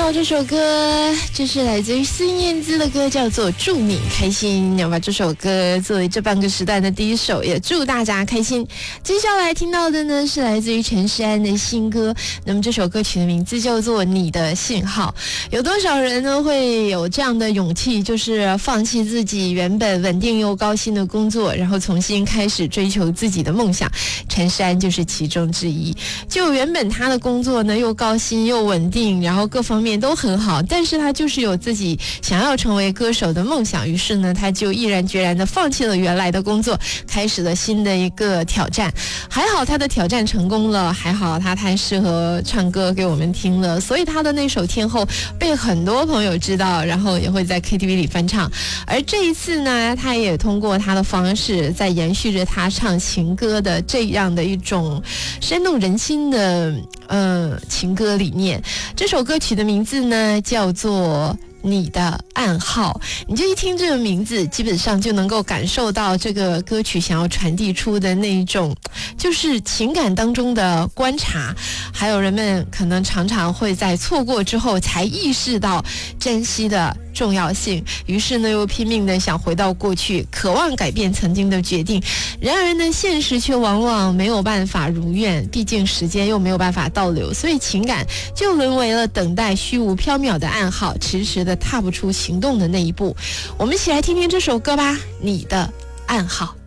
到这首歌，这是来自于孙燕姿的歌，叫做《祝你开心》。要把这首歌作为这半个时段的第一首，也祝大家开心。接下来听到的呢，是来自于陈珊的新歌。那么这首歌曲的名字叫做《你的信号》。有多少人呢会有这样的勇气，就是放弃自己原本稳定又高薪的工作，然后重新开始追求自己的梦想？陈珊就是其中之一。就原本他的工作呢，又高薪又稳定，然后各方面都很好，但是他就是有自己想要成为歌手的梦想，于是呢，他就毅然决然的放弃了原来的工作，开始了新的一个挑战。还好他的挑战成功了，还好他太适合唱歌给我们听了，所以他的那首《天后》被很多朋友知道，然后也会在 KTV 里翻唱。而这一次呢，他也通过他的方式，在延续着他唱情歌的这样的一种煽动人心的情歌理念。这首歌曲的名字呢，叫做你的暗号。你就一听这个名字，基本上就能够感受到这个歌曲想要传递出的那一种，就是情感当中的观察，还有人们可能常常会在错过之后才意识到珍惜的重要性，于是呢又拼命的想回到过去，渴望改变曾经的决定。然而呢，现实却往往没有办法如愿，毕竟时间又没有办法倒流，所以情感就沦为了等待虚无缥缈的暗号，迟迟的踏不出行动的那一步。我们一起来听听这首歌吧，你的暗号。